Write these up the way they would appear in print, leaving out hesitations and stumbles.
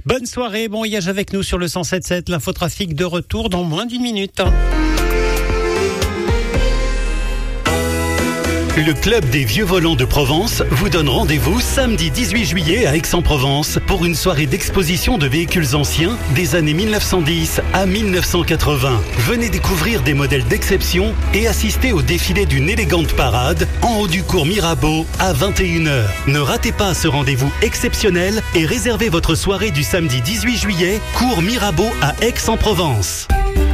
Bonne soirée, bon voyage avec nous sur le 107.7, l'infotrafic de retour dans moins d'une minute. Le Club des Vieux Volants de Provence vous donne rendez-vous samedi 18 juillet à Aix-en-Provence pour une soirée d'exposition de véhicules anciens des années 1910 à 1980. Venez découvrir des modèles d'exception et assister au défilé d'une élégante parade en haut du cours Mirabeau à 21h. Ne ratez pas ce rendez-vous exceptionnel et réservez votre soirée du samedi 18 juillet, cours Mirabeau à Aix-en-Provence.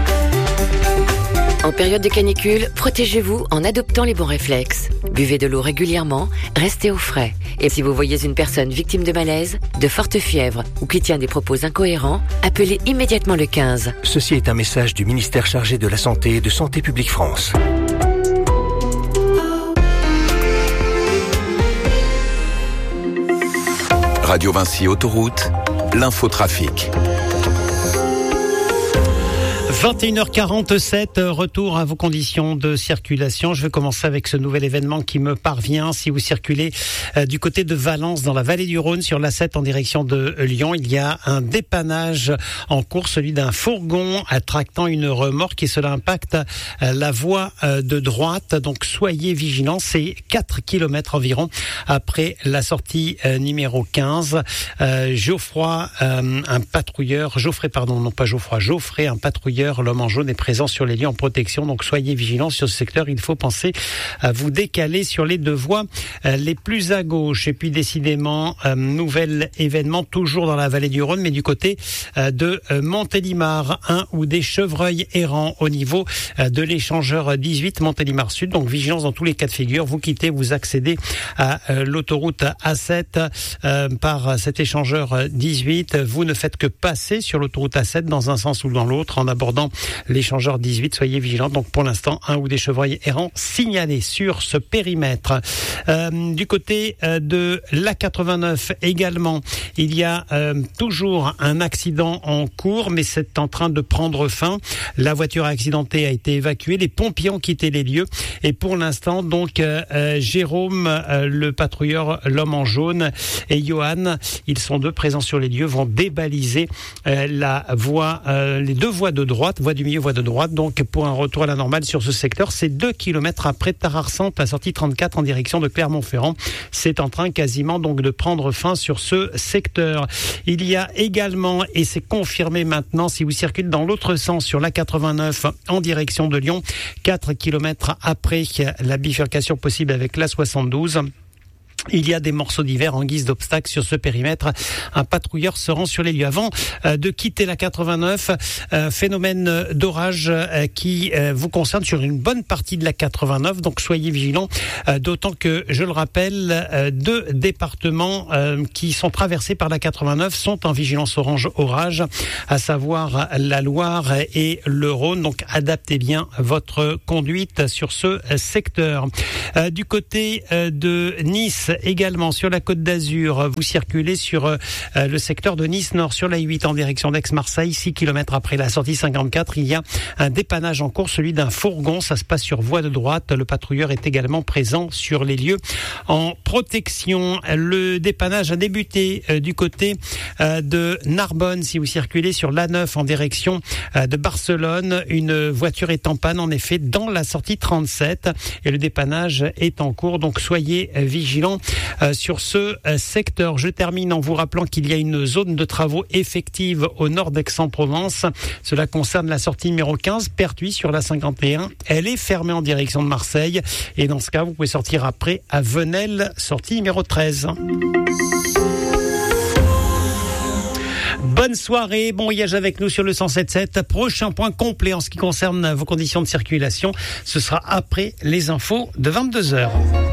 En période de canicule, protégez-vous en adoptant les bons réflexes. Buvez de l'eau régulièrement, restez au frais. Et si vous voyez une personne victime de malaise, de forte fièvre ou qui tient des propos incohérents, appelez immédiatement le 15. Ceci est un message du ministère chargé de la Santé et de Santé publique France. Radio Vinci Autoroute, l'infotrafic. 21h47, retour à vos conditions de circulation. Je vais commencer avec ce nouvel événement qui me parvient. Si vous circulez du côté de Valence, dans la vallée du Rhône, sur l'A7 en direction de Lyon, il y a un dépannage en cours, celui d'un fourgon tractant une remorque et cela impacte la voie de droite. Donc soyez vigilants, c'est 4 km environ après la sortie numéro 15. Geoffrey, un patrouilleur, l'homme en jaune est présent sur les lieux en protection, donc soyez vigilants sur ce secteur. Il faut penser à vous décaler sur les deux voies les plus à gauche. Et puis décidément, nouvel événement toujours dans la vallée du Rhône, mais du côté de Montélimar, un ou des chevreuils errants au niveau de l'échangeur 18 Montélimar Sud. Donc vigilance dans tous les cas de figure. Vous quittez, vous accédez à l'autoroute A7 par cet échangeur 18. Vous ne faites que passer sur l'autoroute A7 dans un sens ou dans l'autre en abordant l'échangeur 18, soyez vigilants. Donc pour l'instant, un ou des chevreuils errants signalés sur ce périmètre. Du côté de l'A89 également, il y a toujours un accident en cours, mais c'est en train de prendre fin. La voiture accidentée a été évacuée, les pompiers ont quitté les lieux et pour l'instant, donc Jérôme, le patrouilleur, l'homme en jaune, et Johan, ils sont deux présents sur les lieux, vont débaliser la voie, les deux voies de droite, voie du milieu, voie de droite. Donc pour un retour à la normale sur ce secteur, c'est 2 km après Tararsante, la sortie 34 en direction de Clermont-Ferrand. C'est en train quasiment donc de prendre fin sur ce secteur. Il y a également, et c'est confirmé maintenant, si vous circulez dans l'autre sens sur l'A89 en direction de Lyon, 4 km après la bifurcation possible avec l'A72. Il y a des morceaux d'hiver en guise d'obstacle sur ce périmètre. Un patrouilleur se rend sur les lieux. Avant de quitter la 89, phénomène d'orage qui vous concerne sur une bonne partie de la 89. Donc soyez vigilants, d'autant que, je le rappelle, 2 départements qui sont traversés par la 89 sont en vigilance orange orage, à savoir la Loire et le Rhône. Donc adaptez bien votre conduite sur ce secteur. Du côté de Nice, également sur la Côte d'Azur, vous circulez sur le secteur de Nice Nord sur la 8 en direction d'Aix-Marseille, 6 km après la sortie 54, il y a un dépannage en cours, celui d'un fourgon, ça se passe sur voie de droite, le patrouilleur est également présent sur les lieux en protection. Le dépannage a débuté du côté de Narbonne, si vous circulez sur l'A9 en direction de Barcelone, une voiture est en panne en effet dans la sortie 37 et le dépannage est en cours, donc soyez vigilants sur ce secteur. Je termine en vous rappelant qu'il y a une zone de travaux effective au nord d'Aix-en-Provence. Cela concerne la sortie numéro 15, Pertuis sur la 51. Elle est fermée en direction de Marseille et dans ce cas, vous pouvez sortir après à Venelle, sortie numéro 13. Bonne soirée, bon voyage avec nous sur le 107.7. Prochain point complet en ce qui concerne vos conditions de circulation, ce sera après les infos de 22h.